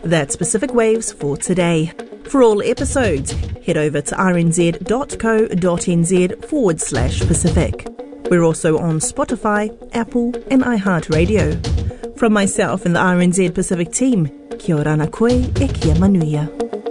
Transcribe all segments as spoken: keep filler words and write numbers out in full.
That's Pacific Waves for today. For all episodes, head over to rnz.co.nz forward slash Pacific. We're also on Spotify, Apple and iHeartRadio. From myself and the R N Z Pacific team, kia ora na koe e kia manuia.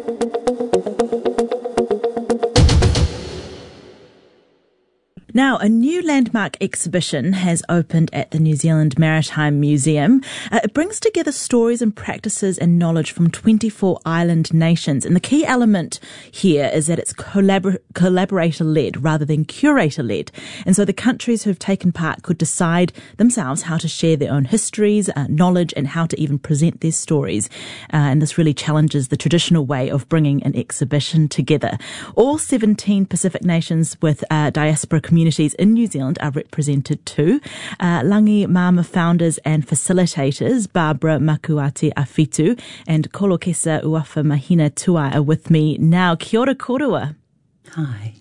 Now, a new landmark exhibition has opened at the New Zealand Maritime Museum. Uh, it brings together stories and practices and knowledge from twenty-four island nations. And the key element here is that it's collabor- collaborator-led rather than curator-led. And so the countries who've taken part could decide themselves how to share their own histories, uh, knowledge, and how to even present their stories. Uh, and this really challenges the traditional way of bringing an exhibition together. All seventeen Pacific nations with uh, diaspora communities Communities in New Zealand are represented too. Uh, Langi Mama founders and facilitators Barbara Makuate Afitu and Kolokesa Uafa Mahina Tuai are with me now. Kia ora korua. Hi.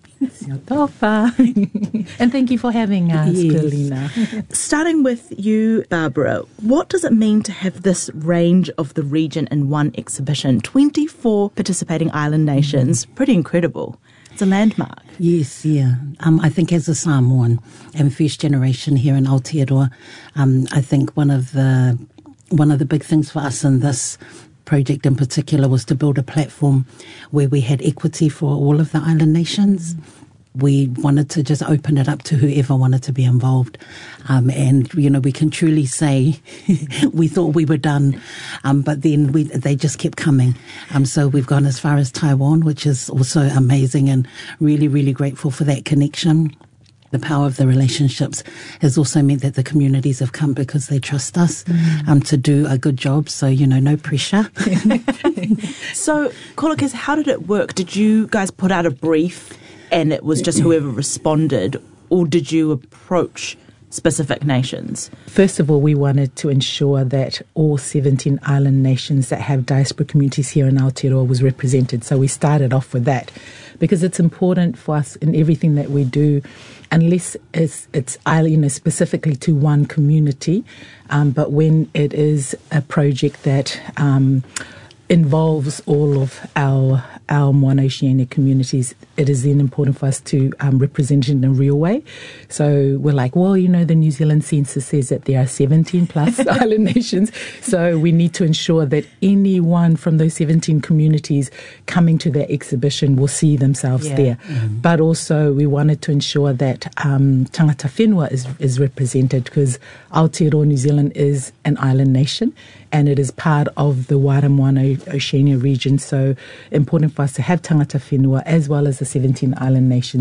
And thank you for having us, yes. Carolina. Starting with you, Barbara, what does it mean to have this range of the region in one exhibition? twenty-four participating island nations, mm. pretty incredible. It's a landmark. Yes, yeah. Um, I think as a Samoan and first generation here in Aotearoa, um, I think one of the one of the big things for us in this project in particular was to build a platform where we had equity for all of the island nations. Mm. We wanted to just open it up to whoever wanted to be involved. Um, and, you know, we can truly say we thought we were done, um, but then we, they just kept coming. Um, so we've gone as far as Taiwan, which is also amazing and really, really grateful for that connection. The power of the relationships has also meant that the communities have come because they trust us mm. um, to do a good job. So, you know, no pressure. So, Kolokesa, how did it work? Did you guys put out a brief and it was just whoever responded, or did you approach specific nations? First of all, we wanted to ensure that all seventeen island nations that have diaspora communities here in Aotearoa was represented. So we started off with that because it's important for us in everything that we do, unless it's, it's you know, specifically to one community, um, but when it is a project that um, involves all of our our Moana Oceania communities, it is then important for us to um, represent it in a real way. So we're like, well, you know, the New Zealand census says that there are seventeen plus island nations. So we need to ensure that anyone from those seventeen communities coming to that exhibition will see themselves yeah. there. Mm. But also we wanted to ensure that um, tangata whenua is, is represented, because Aotearoa, New Zealand is an island nation and it is part of the Waiara Moana Oceania region. So important for us to have tangata whenua as well as the seventeen island nations.